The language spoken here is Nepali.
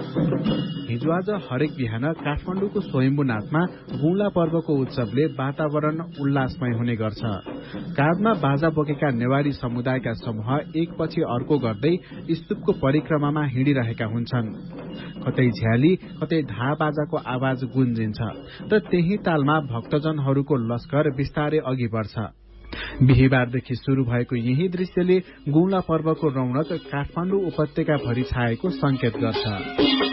हिजो आज हरेक बिहान काठमाडौँको स्वयम्भूनाथमा गुम्ला पर्वको उत्सवले वातावरण उल्लासमय हुने गर्छ। काँधमा बाजा बोकेका नेवारी समुदायका समूह एकपछि अर्को गर्दै स्तूपको परिक्रमामा हिँडिरहेका हुन्छन्। कतै झ्याली कतै ढा बाजाको आवाज गुन्जिन्छ र त्यही तालमा भक्तजनहरूको लस्कर बिस्तारै अघि बढ्छ। बिहिबारदेखि शुरू भएको यही दृश्यले गुम्ला पर्वको रौनक काठमाडौँ उपत्यका भरि छाएको संकेत गर्छ।